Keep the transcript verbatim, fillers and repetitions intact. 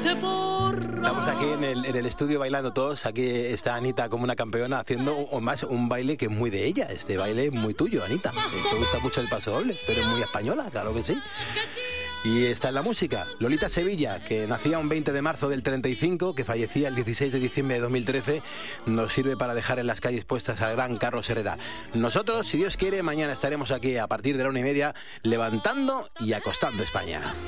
Estamos aquí en el, en el estudio bailando todos. Aquí está Anita como una campeona haciendo o más un baile que es muy de ella. Este baile es muy tuyo, Anita. Te gusta mucho el paso doble, pero es muy española, claro que sí. Y está en la música, Lolita Sevilla, que nacía un veinte de marzo del treinta y cinco, que fallecía el dieciséis de diciembre de dos mil trece, nos sirve para dejar en las calles puestas al gran Carlos Herrera. Nosotros, si Dios quiere, mañana estaremos aquí a partir de la una y media, levantando y acostando España.